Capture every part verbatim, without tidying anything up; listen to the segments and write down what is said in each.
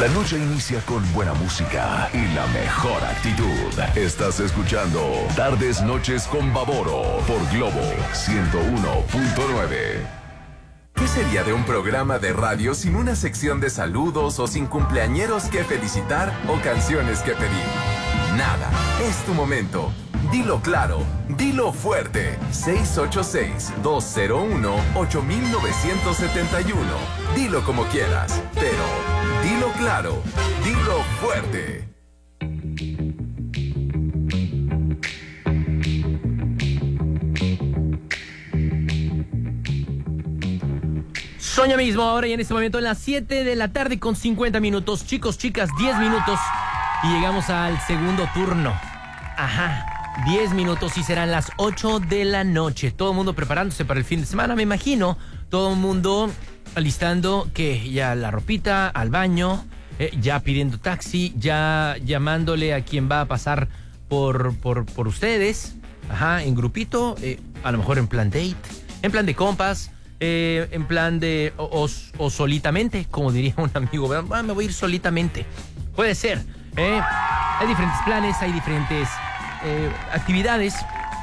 La noche inicia con buena música y la mejor actitud. Estás escuchando Tardes Noches con Baboro por Globo ciento uno punto nueve. ¿Qué sería de un programa de radio sin una sección de saludos o sin cumpleañeros que felicitar o canciones que pedir? Nada, es tu momento. Dilo claro, dilo fuerte. seis ocho seis, dos cero uno, ocho nueve siete uno. Dilo como quieras, pero dilo claro, dilo fuerte. Son ya mismo, ahora y en este momento, en las siete de la tarde con cincuenta minutos. Chicos, chicas, diez minutos. Y llegamos al segundo turno. Ajá. diez minutos y serán las ocho de la noche. Todo el mundo preparándose para el fin de semana, me imagino. Todo el mundo alistando que ya la ropita, al baño, eh, ya pidiendo taxi, ya llamándole a quien va a pasar por, por, por ustedes. Ajá, en grupito, eh, a lo mejor en plan date, en plan de compas, eh, en plan de o, o, o solitamente, como diría un amigo. Ah, me voy a ir solitamente. Puede ser, ¿eh? Hay diferentes planes, hay diferentes... Eh, actividades,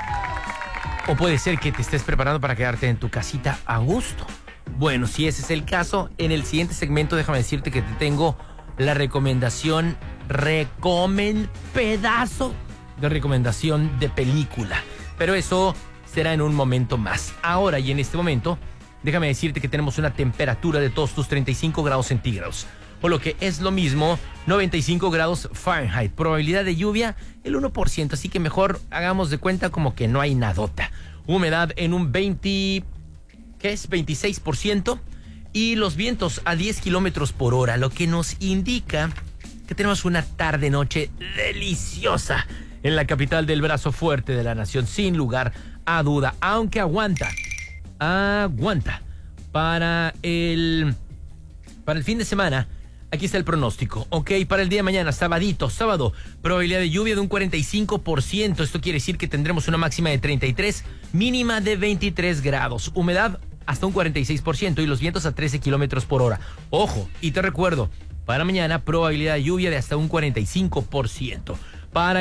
o puede ser que te estés preparando para quedarte en tu casita a gusto. Bueno, si ese es el caso, en el siguiente segmento déjame decirte que te tengo la recomendación, recomen pedazo de recomendación de película, pero eso será en un momento más. Ahora y en este momento déjame decirte que tenemos una temperatura de todos tus treinta y cinco grados centígrados, o lo que es lo mismo, noventa y cinco grados Fahrenheit. Probabilidad de lluvia, el uno por ciento, así que mejor hagamos de cuenta como que no hay nadota. Humedad en un veinte, ¿qué es? veintiséis por ciento. Y los vientos a diez kilómetros por hora, lo que nos indica que tenemos una tarde-noche deliciosa en la capital del brazo fuerte de la nación, sin lugar a duda. Aunque aguanta, aguanta. Para el, para el fin de semana... Aquí está el pronóstico, ok, para el día de mañana, sabadito, sábado, probabilidad de lluvia de un cuarenta y cinco por ciento, esto quiere decir que tendremos una máxima de treinta y tres, mínima de veintitrés grados, humedad hasta un cuarenta y seis por ciento y los vientos a trece kilómetros por hora. Ojo, y te recuerdo, para mañana probabilidad de lluvia de hasta un cuarenta y cinco por ciento. Para